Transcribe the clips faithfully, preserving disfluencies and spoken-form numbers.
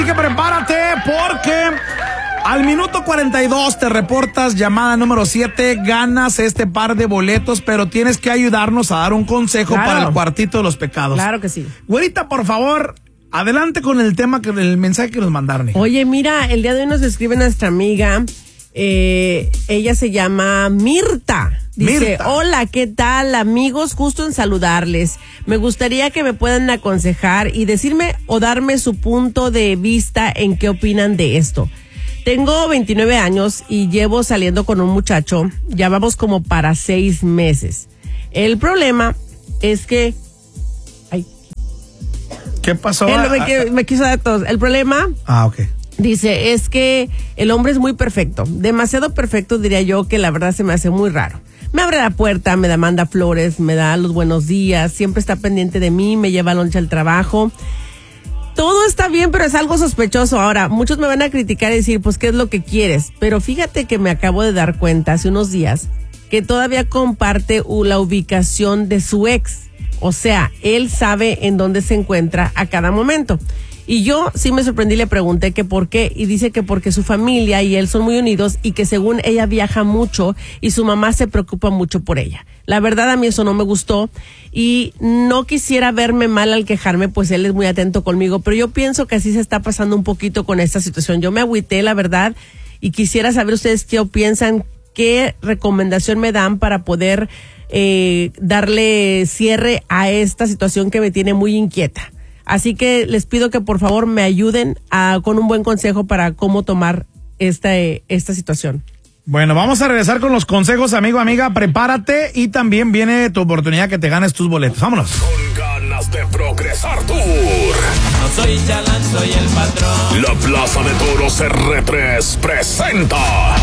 Así que prepárate porque al minuto cuarenta y dos te reportas, llamada número siete, ganas este par de boletos, pero tienes que ayudarnos a dar un consejo Claro. para el cuartito de los pecados. Claro que sí. Güerita, por favor, adelante con el tema, que el mensaje que nos mandaron. Oye, mira, el día de hoy nos escribe nuestra amiga, eh, ella se llama Mirta. Dice, Mirta. hola, ¿qué tal, amigos? Gusto en saludarles. Me gustaría que me puedan aconsejar y decirme o darme su punto de vista en qué opinan de esto. Tengo veintinueve años y llevo saliendo con un muchacho, ya vamos como para seis meses. El problema es que... Ay, ¿Qué pasó? él me, que- me quiso dar tos. El problema... Ah, ok. Dice, es que el hombre es muy perfecto, demasiado perfecto, diría yo, que la verdad se me hace muy raro. Me abre la puerta, me da, manda flores, me da los buenos días, siempre está pendiente de mí, me lleva lonche al trabajo. Todo está bien, pero es algo sospechoso. Ahora, muchos me van a criticar y decir, pues, ¿qué es lo que quieres? Pero fíjate que me acabo de dar cuenta hace unos días que todavía comparte u- la ubicación de su ex. O sea, él sabe en dónde se encuentra a cada momento. Y yo sí me sorprendí, le pregunté que por qué, y dice que porque su familia y él son muy unidos y que según ella viaja mucho y su mamá se preocupa mucho por ella. La verdad, a mí eso no me gustó y no quisiera verme mal al quejarme, pues él es muy atento conmigo, pero yo pienso que así se está pasando un poquito con esta situación. Yo me agüité, la verdad, y quisiera saber ustedes qué piensan, qué recomendación me dan para poder eh, darle cierre a esta situación que me tiene muy inquieta. Así que les pido que por favor me ayuden a, con un buen consejo para cómo tomar esta, eh, esta situación. Bueno, vamos a regresar con los consejos, amigo, amiga. Prepárate y también viene tu oportunidad que te ganes tus boletos. Vámonos. Con ganas de progresar Tour. No soy chalán, soy el patrón. La Plaza de Toros R tres presenta.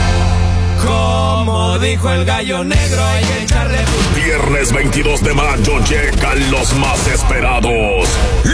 Como dijo el gallo negro, hay que echarle. Viernes veintidós de mayo llegan los más esperados.